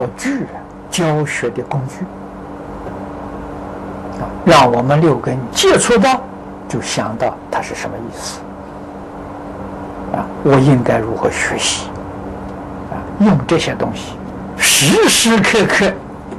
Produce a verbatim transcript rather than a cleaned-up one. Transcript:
具教学的工具啊，让我们六根接触到，就想到它是什么意思啊？我应该如何学习啊？用这些东西，时时刻刻